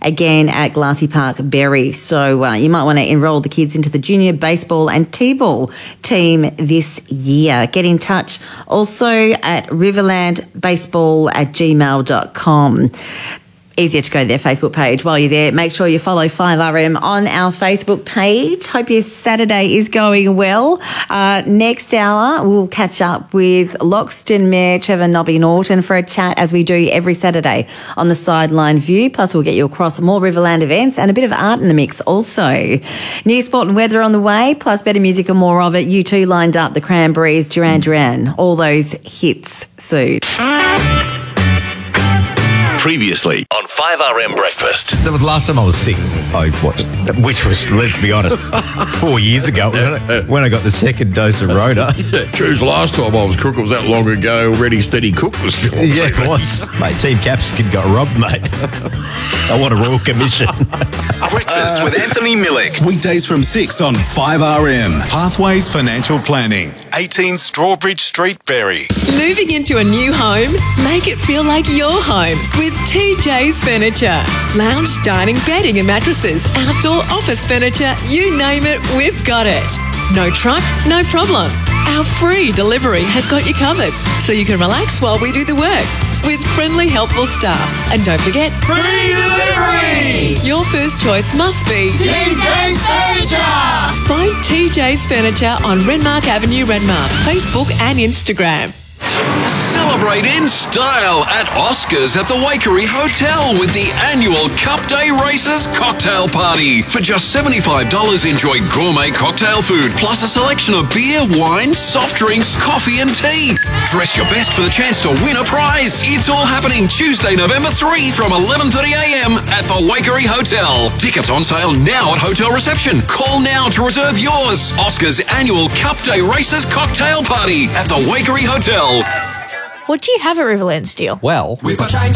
again at Glassy Park, Berry. So you might want to enrol the kids into the junior baseball and T-ball team this year. Get in touch also at riverlandbaseball@gmail.com. Easier to go to their Facebook page. While you're there, make sure you follow 5RM on our Facebook page. Hope your Saturday is going well. Next hour, we'll catch up with Loxton Mayor Trevor Nobby Norton for a chat, as we do every Saturday on the Sideline View. Plus, we'll get you across more Riverland events and a bit of art in the mix also. New sport and weather on the way, plus better music and more of it. U2 lined up, the Cranberries, Duran Duran, all those hits soon. Previously on 5RM Breakfast. That was the last time I was sick, I watched, which was, let's be honest, 4 years ago when I got the second dose of Rhoda. Choose last time I was crook, it was that long ago. Ready, Steady Cook was still on. Yeah, it was. Mate, Team Capsicum got robbed, mate. I want a Royal Commission. Breakfast with Anthony Millick. Weekdays from 6 on 5RM. Pathways Financial Planning. 18 Strawbridge Street, Berry. Moving into a new home? Make it feel like your home with TJ's Furniture. Lounge, dining, bedding and mattresses, outdoor office furniture, you name it, we've got it. No truck, no problem. Our free delivery has got you covered, so you can relax while we do the work with friendly, helpful staff. And don't forget, free delivery! Your first choice must be TJ's Furniture! Find TJ's Furniture on Renmark Avenue, Renmark, Facebook and Instagram. Celebrate in style at Oscars at the Waikerie Hotel with the annual Cup Day Races Cocktail Party. For just $75, enjoy gourmet cocktail food, plus a selection of beer, wine, soft drinks, coffee and tea. Dress your best for the chance to win a prize. It's all happening Tuesday, November 3 from 11:30am at the Waikerie Hotel. Tickets on sale now at hotel reception. Call now to reserve yours. Oscars annual Cup Day Races Cocktail Party at the Waikerie Hotel. What do you have at Riverland Steel? Well, We've got change.